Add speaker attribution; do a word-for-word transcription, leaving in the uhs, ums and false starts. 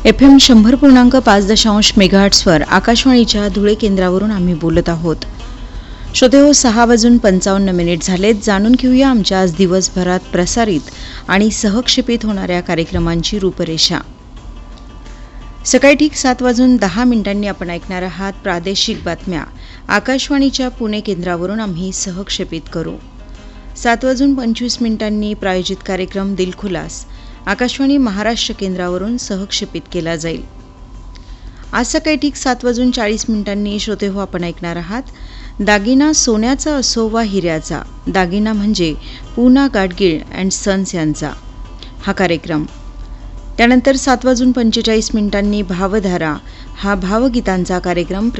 Speaker 1: F M शंभर पूर्णांक पाच दशांश मेगाहर्ट्सवर आकाशवाणीच्या धुळे केंद्रावरून आम्ही बोलत आहोत. श्रोते हो, सहा वाजून पंचावन्न मिनिट झालेत. जाणून घेऊया आमच्या आज दिवसभरात प्रसारित आणि सहक्षेपित होणाऱ्या कार्यक्रमांची रूपरेषा. सकाळी ठीक सात वाजून दहा मिनिटांनी आपण ऐकणार आहात प्रादेशिक बातम्या. आकाशवाणीच्या पुणे केंद्रावरून आम्ही सहक्षेपित करू. सात वाजून पंचवीस मिनिटांनी प्रायोजित कार्यक्रम दिलखुलास आकाशवाणी महाराष्ट्र केंद्रावरून सहक्षेपित केला जाईल. आज सकाळी ठीक सात वाजून चाळीस मिनिटांनी श्रोते हो आपण ऐकणार आहात दागिना सोन्याचा असो वा हिऱ्याचा, दागिना म्हणजे पूना गाडगीळ अँड सन्स यांचा हा कार्यक्रम. त्यानंतर सात वाजून पंचेचाळीस मिनिटांनी भावधारा हा भावगीतांचा कार्यक्रम